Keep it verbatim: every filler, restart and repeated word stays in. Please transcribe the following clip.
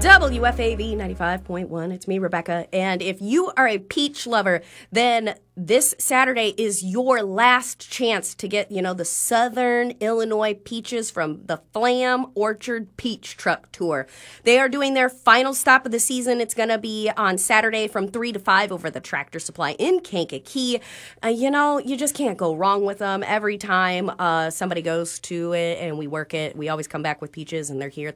W F A V ninety-five point one. It's me, Rebecca. And if you are a peach lover, then this Saturday is your last chance to get, you know, the Southern Illinois peaches from the Flam Orchard Peach Truck Tour. They are doing their final stop of the season. It's going to be on Saturday from three to five over the Tractor Supply in Kankakee. Uh, you know, you just can't go wrong with them. Every time uh, somebody goes to it and we work it, we always come back with peaches, and they're here